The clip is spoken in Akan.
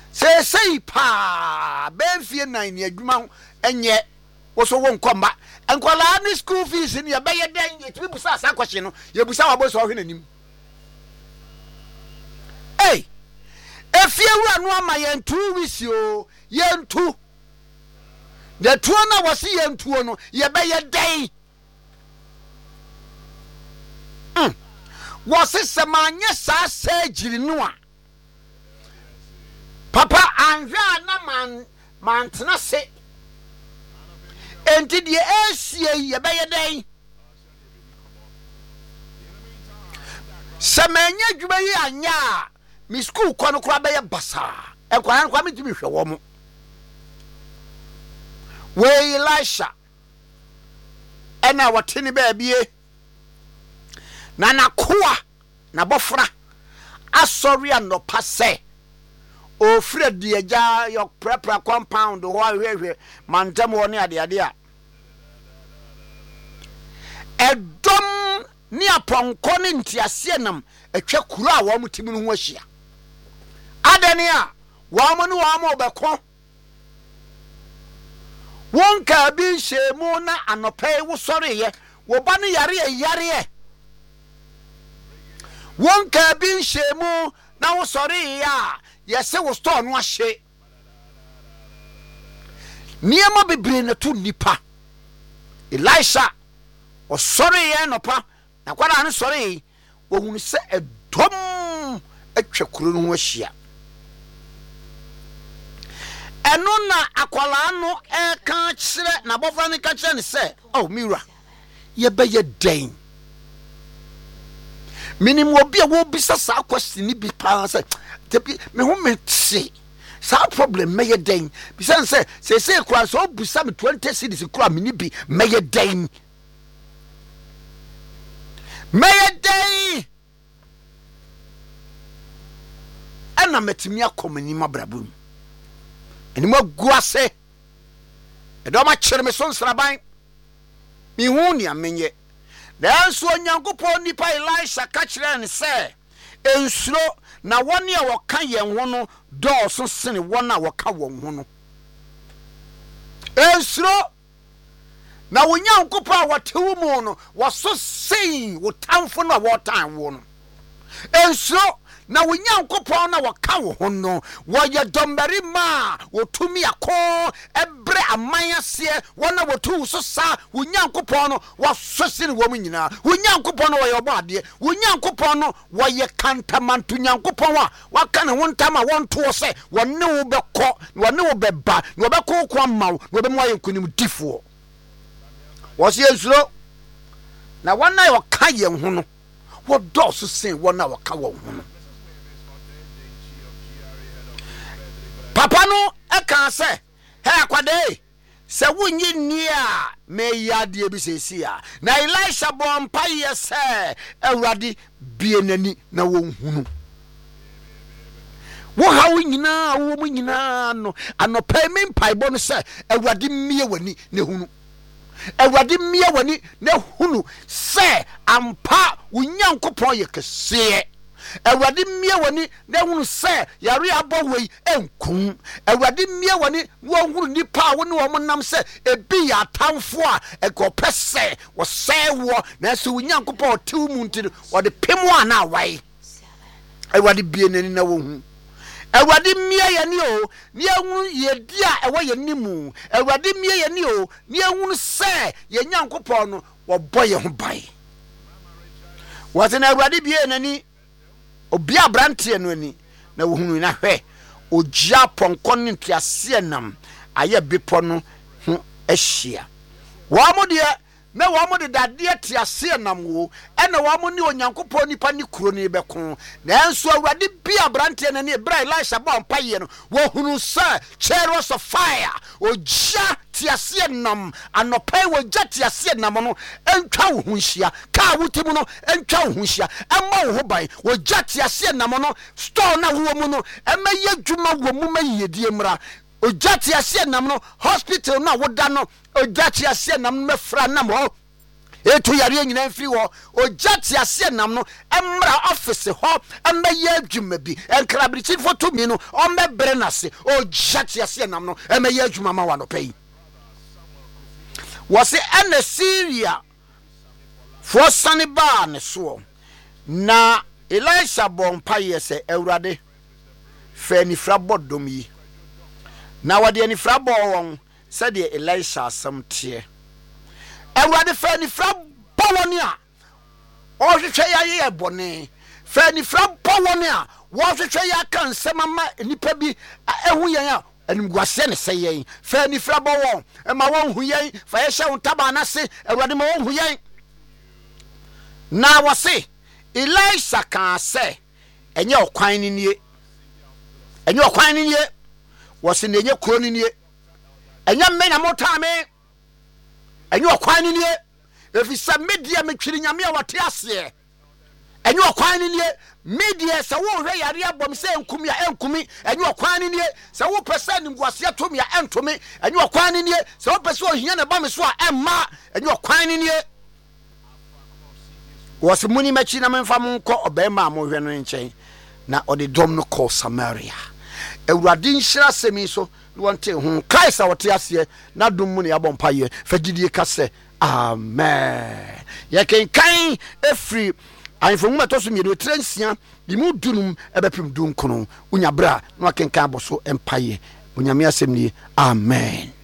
say pa benfie nan ne adwuma enye wo so wo nkomba enkola ni school fees ni ye beye den yetimi busa asa kwahye no ye busa wabo so hwe nanim efie wura no ama yentu wisio yentu the tuo na wose yentuo no ye beye den wose semanye sa surgery no a papa anhwa na mantena se enti de esie ye beye den semanye dwuma yi anya mi school kono kura beye basa ekwan kwa mi timi hwe wo mo we Elisha ena watini baabie na nakoa na bofra asori anopa se o frɛ de agya yo prepare compound ho ahwehwe mantam woni ade a edom ni aponko ne ntiase nam atwa kuru a wo mutimi no ho ahia adani a wo mo no wo mo bɛko won ka bi shemu na anopai wo sori ye wo ba no yare won ka bi shemu na wo sori ya yese wo store no ahye niema bebre na to nipa Elisha o sori ye no pa na kwada no sori wo hunu se edom atwa kuro no ho ahia eno na akwala no ka kire na bofra ne ka kire ne se oh mira ye be ye den minimum obi a wo bisa sa question ni bi pa se me ho meti sa problem me ye den bisa se kura so bisa me 20 cedis kura me ni bi me ye den ana metimi akomani mabrabum eni mo guase edo ma kire me so nsraban mi hu ni amenye nanso onyankopon nipa Elisha ka kire ne se ensuro na woni a woka yen ho no do so sene wona woka won ho no ensuro na onyankopon a wotewu mu no woso sei wo tamfo no wo tan wo no ensuro na onyankopon na woka wo ho no wo ye dombari ma wo tumi akọ ebre amanyase wona wo tu so sa onyankopon no wo so sene wo mu nyina onyankopon no wo ye obade onyankopon no wo ye kantamanto onyankopon wa waka ne wontama wonto se wonne wo bekọ wonne wo beba wo bekọ kwa mawo wo be mo ye kunim difo wo se ensuro na wona yo ka ye ho no wo do so sen wona wo ka wo ho no papa no eka se he akwade se wunyi ni a me yade bi sesi a na Elisha bompa ye se awurade bienani na wonhunu wo ha wunyina wo mu nyina no anopa me mpaibo no se awurade mie wani na hunu awurade mie wani na hunu se ampa wunyankopon ye kese awurade mie wani na hunu se yare abowei enkum awurade mie wani wo hunu nipa wo ne wo nam se ebi ya tamfo a ekopese wo se wo na so wunyankopon tew mu ntiri wo de pemu ana wai awurade bie nani na wo hu awurade mie ye ni o ni ehunu ye dia ewo ye nimu awurade mie ye ni o ni ehunu se ye nyankopon no wo boye ho bai wo se na awurade bie nani obi abrante no ani na wo hunu na hwe ogia ponko ne ntiase nam aye bepo no ho ahia wo mo de na wo mo de dade tiase nam wo ena wo mo ni onyankopon nipa ni kuro ni beko nanso awurade bi abrante na ni Ebra Elisha ba mpaye no wo hunu sa chariots of fire ogia tiase nam anopai wo gia tiase nam no entwa wo hunhia ka wutimu no entwa wo hunhia emma wo ho ban wo gia tiase nam no store na wo mu no emma ye dwuma wo mu mayedie mra ojati ase nam no hospital na woda no ojati ase nam mefra nam ho etu yare nyina mfiri ho ogya te ase nam no emra office ho emeye adwuma bi enkrabrichi foto mi no omebre nase ogya te ase nam no emeye adwuma ma wano pay wose ene Syria for sane ba ne so na Elisha bompa yese Awurade fe ni fra bodom yi na wade ni fra bo won said the Elisha asam tie Awurade fe ni fra bo won a o hwehwe ya ye bone fe ni fra bo won a wo hwehwe ya kan semama nipa bi ehu yen a animguase ne sɛ yɛn fa ni fra bɔ wɔn ma wɔn hu yɛn fa yɛ hyɛ wɔn taba na se Awurade ma wɔn hu yɛn na wɔse Elisha kan sɛ ɛnyɛ ɔkwan ni nie ɛnyɛ ɔkwan ni nie wɔse na ɛnyɛ kuro ni nie ɛnyɛ me na motame ɛnyɛ ɔkwan ni nie efisɛ media metwiri nyame a wɔte aseɛ ɛnyɛ ɔkwan ni nie media sɛ wo hwɛ yare abom sɛ enkumi a enkumi ɛnyɛ ɔkwan ni nie sɛ wo pɛsɛ nimguase atomi a entomi ɛnyɛ ɔkwan ni nie sɛ wo pɛsɛ ohia na ba me so a emma ɛnyɛ ɔkwan ni nie wɔse muni machi na memfa mo nkɔ ɔbɛma a mo hwɛ no nkyɛn na ɔde dɔm no kɔ Samaria Awurade nhyira sɛmi so wonte ho Christ a wɔte aseɛ na dom mu ne abɔ mpaye fagidie ka sɛ amen yɛkenkan efri ayinfomu to so miedo transia bi mu dunum ebepim dun kono unya bra na wakenkan boso empaye onyame asɛm nie amen.